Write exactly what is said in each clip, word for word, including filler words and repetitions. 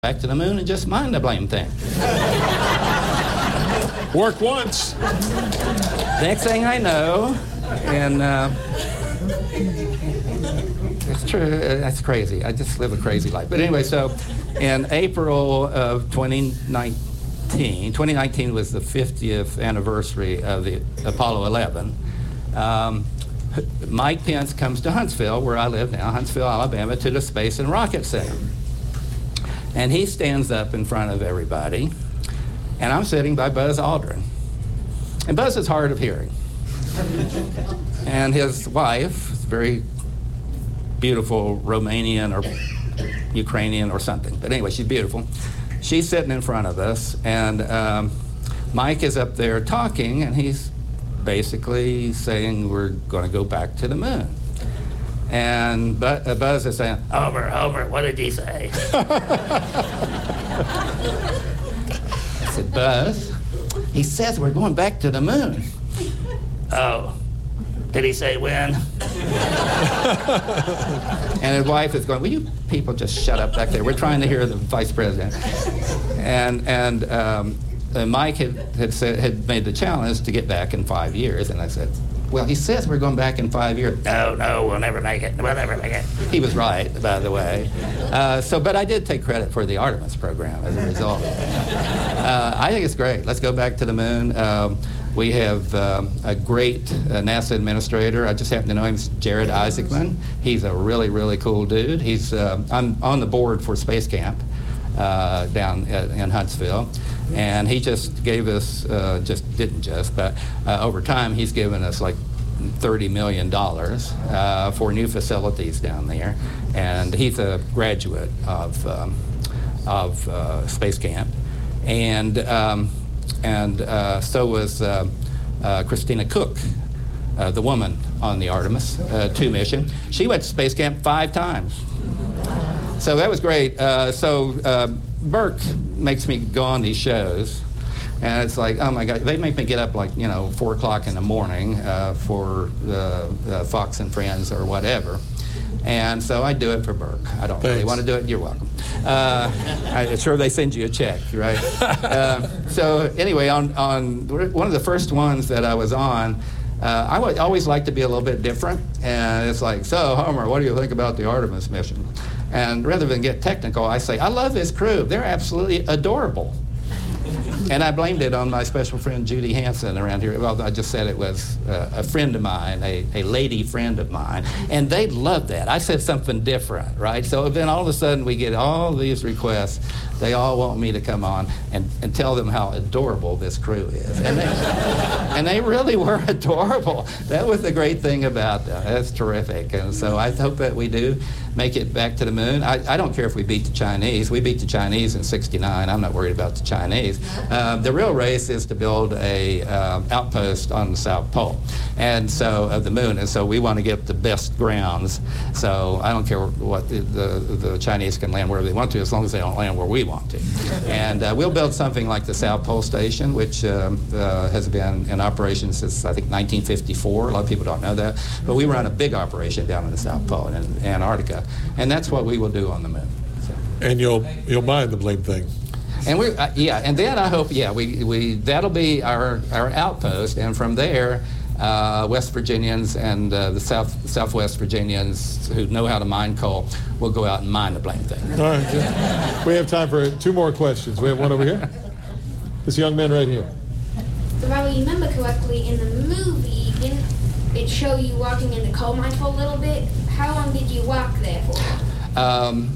back to the moon and just mine the blame thing. Work once. Next thing I know, and uh, it's true, that's crazy. I just live a crazy life. But anyway, so in April of twenty nineteen, twenty nineteen was the fiftieth anniversary of the Apollo eleven. Um, Mike Pence comes to Huntsville, where I live now, Huntsville, Alabama, to the Space and Rocket Center. And he stands up in front of everybody, and I'm sitting by Buzz Aldrin. And Buzz is hard of hearing. And his wife, very beautiful Romanian or Ukrainian or something, but anyway, she's beautiful. She's sitting in front of us, and um, Mike is up there talking, and he's basically saying we're going to go back to the moon. And but, uh, Buzz is saying, Homer, Homer, what did he say? I said, Buzz, he says we're going back to the moon. Oh, did he say when? And his wife is going, will you people just shut up back there? We're trying to hear the vice president. And and um, uh, Mike had had, said, had made the challenge to get back in five years, and I said, well, he says we're going back in five years. No, no, we'll never make it. We'll never make it. He was right, by the way. Uh, so, but I did take credit for the Artemis program as a result. Uh, I think it's great. Let's go back to the moon. Um, we have um, a great uh, NASA administrator. I just happen to know him, Jared Isaacman. He's a really, really cool dude. He's uh, I'm on the board for Space Camp uh, down at, in Huntsville. And he just gave us, uh, just didn't just, but uh, over time he's given us like thirty million dollars uh, for new facilities down there. And he's a graduate of, um, of uh, Space Camp. And, um, and uh, so was uh, uh, Christina Cook, uh, the woman on the Artemis uh, two mission. She went to Space Camp five times. So that was great. Uh, so uh, Burke makes me go on these shows, and it's like, oh my God, they make me get up like, you know, four o'clock in the morning uh, for uh, uh, Fox and Friends or whatever. And so I do it for Burke. I don't Thanks. really want to do it. You're welcome. Uh, I'm sure they send you a check, right? uh, so anyway, on, on one of the first ones that I was on, Uh, I would always like to be a little bit different, and it's like, so Homer, what do you think about the Artemis mission? And rather than get technical, I say, I love this crew. They're absolutely adorable. And I blamed it on my special friend Judy Hansen around here. Well, I just said it was uh, a friend of mine, a, a lady friend of mine, and they loved that. I said something different, right? So then all of a sudden we get all these requests. They all want me to come on and, and tell them how adorable this crew is. And they, and they really were adorable. That was the great thing about them. That's terrific. And so I hope that we do make it back to the moon. I, I don't care if we beat the Chinese. We beat the Chinese in sixty-nine. I'm not worried about the Chinese. Uh, the real race is to build a uh, outpost on the South Pole, and so of the moon. And so we want to get the best grounds. So I don't care what the, the, the Chinese can land wherever they want to, as long as they don't land where we want to. And uh, we'll build something like the South Pole Station, which um, uh, has been in operation since, I think, nineteen fifty-four. A lot of people don't know that. But we run a big operation down in the South Pole in Antarctica. And that's what we will do on the moon. So. And you'll you'll mind the blame thing. And we uh, yeah, and then I hope yeah we we that'll be our our outpost, and from there, uh, West Virginians and uh, the South Southwest Virginians who know how to mine coal will go out and mine the blame thing. All right, yeah. We have time for two more questions. We have one over here. This young man right here. If I remember correctly, in the movie, didn't it show you walking in the coal mine for a little bit? How long did you walk there for? Um,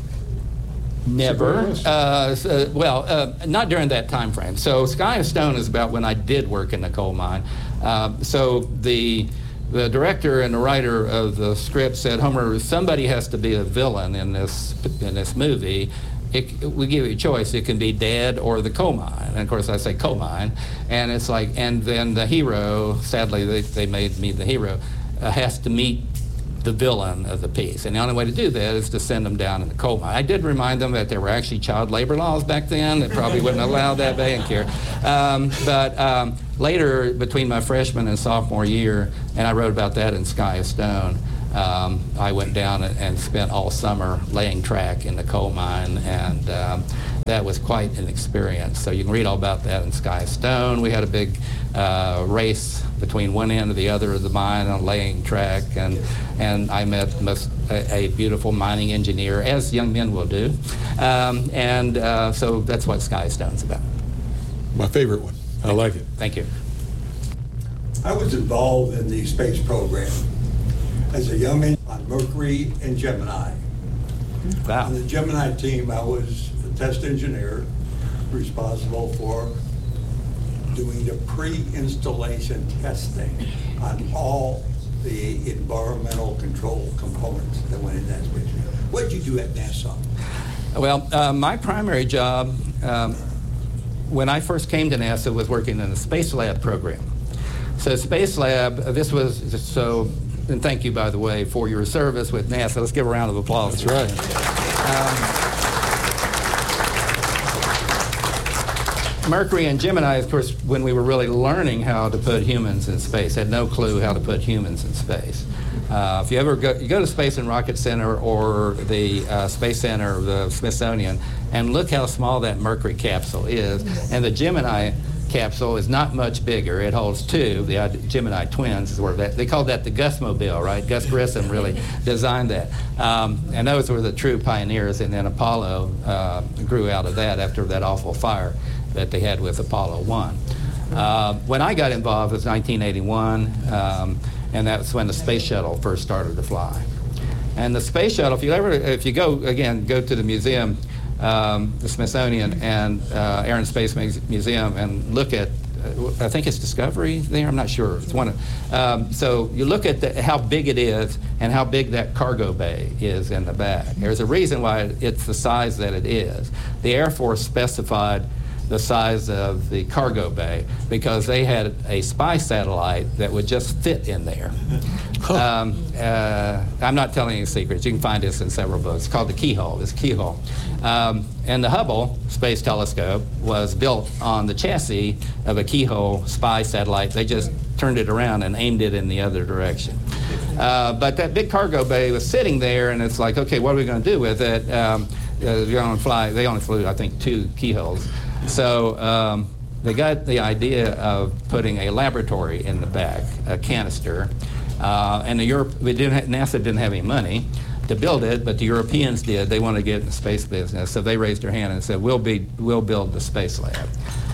never. Uh, so, well, uh, not during that time frame. So Sky of Stone is about when I did work in the coal mine. Uh, so the the director and the writer of the script said, Homer, somebody has to be a villain in this in this movie. It, we give you a choice. It can be Dad or the coal mine. And of course I say coal mine. And it's like, and then the hero, sadly they, they made me the hero, uh, has to meet the villain of the piece. And the only way to do that is to send them down in the coal mine. I did remind them that there were actually child labor laws back then that probably wouldn't allow that. They didn't care. Um, but um, later, between my freshman and sophomore year, and I wrote about that in Sky of Stone, um, I went down and spent all summer laying track in the coal mine, and um, that was quite an experience. So you can read all about that in Sky Stone. We had a big uh, race between one end and the other of the mine on a laying track, and and I met most, a, a beautiful mining engineer, as young men will do. Um, and uh, so that's what Sky Stone's about. My favorite one. I like it. Thank you. I was involved in the space program as a young man on Mercury and Gemini. Wow. On the Gemini team, I was the test engineer responsible for doing the pre-installation testing on all the environmental control components that went in that space. What did you do at NASA? Well, uh, my primary job um, when I first came to NASA was working in the Space Lab program. So Space Lab, uh, this was, so, and thank you, by the way, for your service with NASA. Let's give a round of applause. That's right. Um, Mercury and Gemini, of course, when we were really learning how to put humans in space, had no clue how to put humans in space. Uh, if you ever go, you go to Space and Rocket Center or the uh, Space Center, the Smithsonian, and look how small that Mercury capsule is, and the Gemini capsule is not much bigger. It holds two, the uh, Gemini twins, is where that, they called that the Gusmobile, right? Gus Grissom really designed that. Um, and those were the true pioneers, and then Apollo uh, grew out of that after that awful fire that they had with Apollo one. Uh, when I got involved, it was nineteen eighty-one, um, and that's when the space shuttle first started to fly. And the space shuttle, if you ever, if you go, again, go to the museum, um, the Smithsonian and uh, Air and Space Museum, and look at, uh, I think it's Discovery there, I'm not sure, it's one of, um, so you look at the, how big it is and how big that cargo bay is in the back. There's a reason why it's the size that it is. The Air Force specified the size of the cargo bay because they had a spy satellite that would just fit in there. Um, uh, I'm not telling you secrets. You can find this in several books. It's called the Keyhole. It's Keyhole. Um, and the Hubble Space Telescope was built on the chassis of a Keyhole spy satellite. They just turned it around and aimed it in the other direction. Uh, but that big cargo bay was sitting there, and it's like, okay, what are we going to do with it? Um, uh, they're going to fly. They only flew, I think, two keyholes. So um, they got the idea of putting a laboratory in the back, a canister, uh, and the Europe, we didn't have, NASA didn't have any money to build it, but the Europeans did. They wanted to get in the space business, so they raised their hand and said, "We'll be, we'll build the space lab,"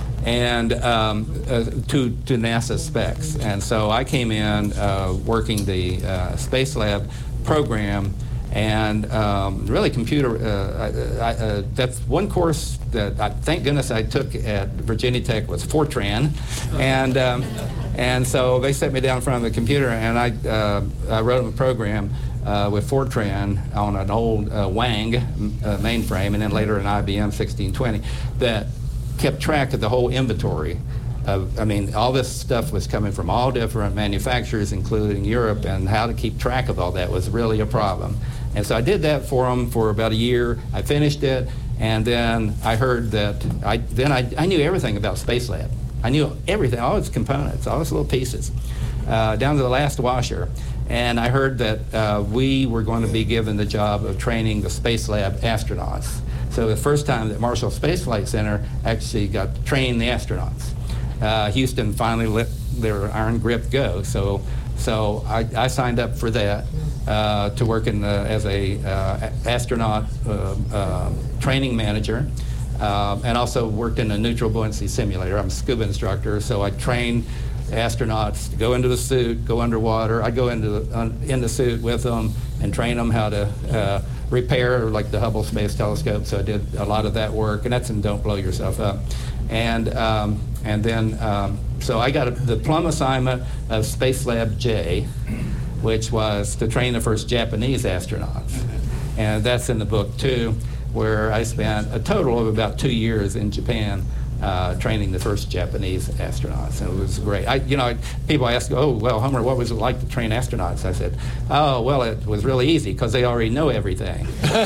and um, uh, to to NASA specs. And so I came in uh, working the uh, space lab program. And um, really computer, uh, I, I, uh, that's one course that I, thank goodness I took at Virginia Tech was Fortran. And, um, and so they set me down in front of the computer, and I, uh, I wrote a program uh, with Fortran on an old uh, Wang uh, mainframe, and then later an I B M sixteen twenty, that kept track of the whole inventory. Uh, I mean, all this stuff was coming from all different manufacturers, including Europe, and how to keep track of all that was really a problem. And so I did that for them for about a year. I finished it, and then I heard that, I, then I, I knew everything about Space Lab. I knew everything, all its components, all its little pieces, uh, down to the last washer. And I heard that uh, we were going to be given the job of training the Space Lab astronauts. So the first time that Marshall Space Flight Center actually got to train the astronauts. Uh, Houston finally let their iron grip go, so so I, I signed up for that uh, to work in the, as a uh, astronaut uh, uh, training manager, uh, and also worked in a neutral buoyancy simulator. I'm a scuba instructor, so I trained astronauts to go into the suit, go underwater. I'd go into the, uh, in the suit with them and train them how to uh, repair, like the Hubble Space Telescope. So I did a lot of that work, and that's in Don't Blow Yourself Up. And um, and then, um, so I got a, the plum assignment of Space Lab J, which was to train the first Japanese astronauts. And that's in the book too, where I spent a total of about two years in Japan uh, training the first Japanese astronauts. And it was great. I, you know, people ask, oh, well, Homer, what was it like to train astronauts? I said, oh, well, it was really easy because they already know everything.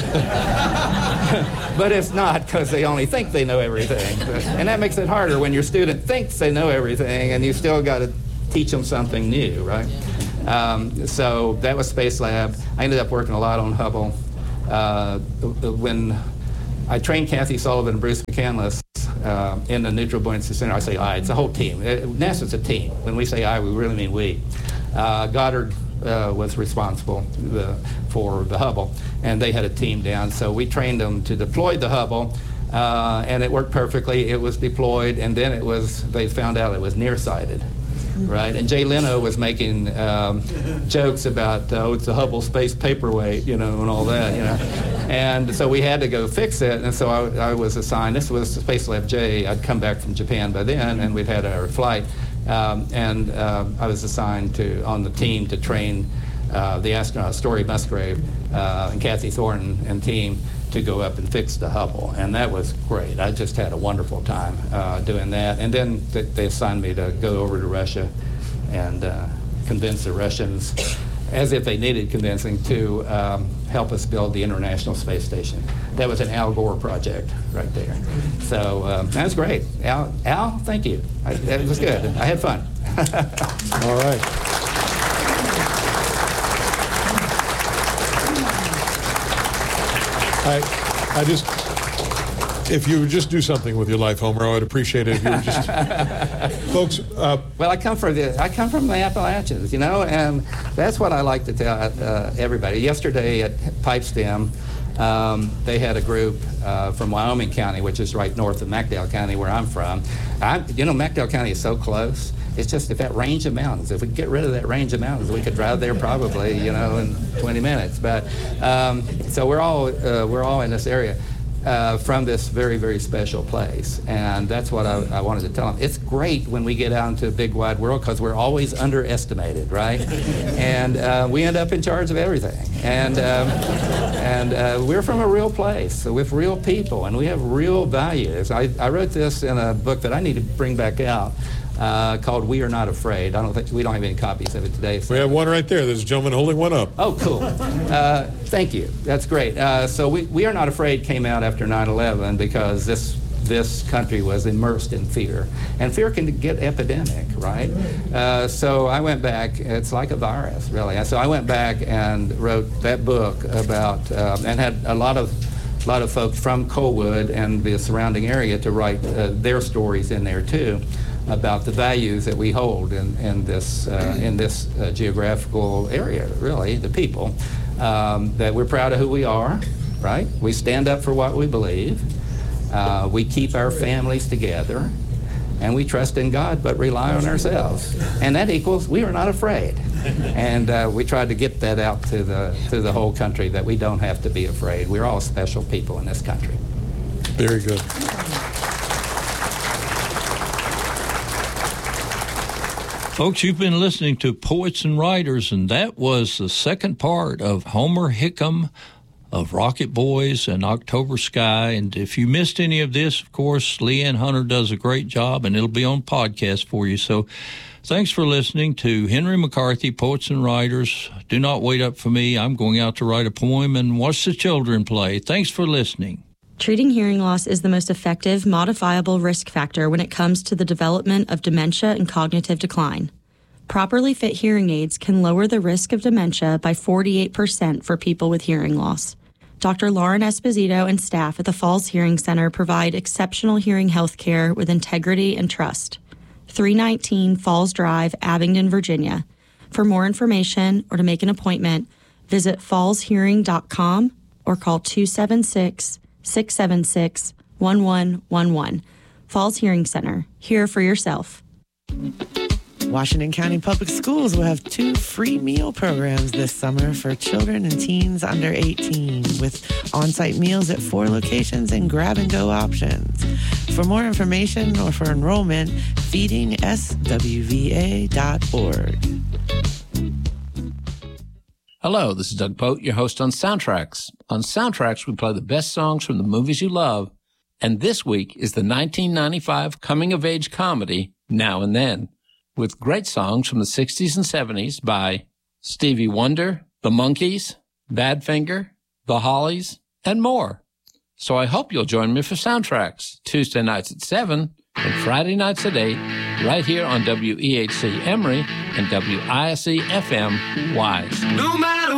But it's not, because they only think they know everything. And that makes it harder when your student thinks they know everything and you still got to teach them something new, right? Um, so that was Space Lab. I ended up working a lot on Hubble. Uh, when I trained Kathy Sullivan and Bruce McCandless uh, in the Neutral Buoyancy Center. I say I, it's a whole team. It, NASA's a team. When we say I, we really mean we. Uh, Goddard uh, was responsible the, for the Hubble, and they had a team down. So we trained them to deploy the Hubble, uh, and it worked perfectly. It was deployed, and then it was, they found out it was nearsighted. Right, and Jay Leno was making um, jokes about, oh, it's a Hubble space paperweight, you know, and all that, you know. And so we had to go fix it, and so I, I was assigned, this was Space Lab J, I'd come back from Japan by then, and we'd had our flight, um, and uh, I was assigned to, on the team to train uh, the astronaut, Story Musgrave, uh, and Kathy Thornton and team, to go up and fix the Hubble, and that was great. I just had a wonderful time uh, doing that. And then th they assigned me to go over to Russia and uh, convince the Russians, as if they needed convincing, to um, help us build the International Space Station. That was an Al Gore project right there. So um, that was great. Al, Al, thank you. I, it was good. I had fun. All right. I, I just, if you would just do something with your life, Homer, I would appreciate it if you would just, folks. Uh, well, I come from the, I come from the Appalachians, you know, and that's what I like to tell uh, everybody. Yesterday at Pipestem, um, they had a group uh, from Wyoming County, which is right north of McDowell County, where I'm from. I, you know, McDowell County is so close. It's just if that range of mountains, if we could get rid of that range of mountains, we could drive there probably, you know, in twenty minutes. But um, so we're all uh, we're all in this area uh, from this very, very special place, and that's what I, I wanted to tell them. It's great when we get out into a big wide world because we're always underestimated, right? And uh, we end up in charge of everything, and um, and uh, we're from a real place with real people, and we have real values. I, I wrote this in a book that I need to bring back out. Uh, called We Are Not Afraid. I don't think we don't have any copies of it today. So. We have one right there. There's a gentleman holding one up. Oh, cool. Uh, thank you. That's great. Uh, so we, We Are Not Afraid came out after nine eleven because this this country was immersed in fear, and fear can get epidemic, right? Uh, so I went back. It's like a virus, really. So I went back and wrote that book about uh, and had a lot of. A lot of folks from Colwood and the surrounding area to write uh, their stories in there too, about the values that we hold in, in this uh, in this uh, geographical area. Really, the people um, that we're proud of who we are, right? We stand up for what we believe. Uh, we keep our families together, and we trust in God, but rely on ourselves. And that equals we are not afraid. And uh, we tried to get that out to the to the whole country, that we don't have to be afraid. We're all special people in this country. Very good. Folks, you've been listening to Poets and Writers, and that was the second part of Homer Hickam of Rocket Boys and October Sky. And if you missed any of this, of course, Leanne Hunter does a great job, and it'll be on podcast for you. So thanks for listening to Henry McCarthy, Poets and Writers. Do not wait up for me. I'm going out to write a poem and watch the children play. Thanks for listening. Treating hearing loss is the most effective, modifiable risk factor when it comes to the development of dementia and cognitive decline. Properly fit hearing aids can lower the risk of dementia by forty-eight percent for people with hearing loss. Doctor Lauren Esposito and staff at the Falls Hearing Center provide exceptional hearing health care with integrity and trust. three nineteen Falls Drive, Abingdon, Virginia. For more information or to make an appointment, visit falls hearing dot com or call two seven six, six seven six, one one one one. Falls Hearing Center. Hear for yourself. Washington County Public Schools will have two free meal programs this summer for children and teens under eighteen, with on-site meals at four locations and grab-and-go options. For more information or for enrollment, feeding s w v a dot org. Hello, this is Doug Pote, your host on Soundtracks. On Soundtracks, we play the best songs from the movies you love, and this week is the nineteen ninety-five coming-of-age comedy, Now and Then, with great songs from the sixties and seventies by Stevie Wonder, The Monkees, Badfinger, The Hollies, and more. So I hope you'll join me for Soundtracks, Tuesday nights at seven and Friday nights at eight, right here on W E H C Emory and W I S E F M Wise. No matter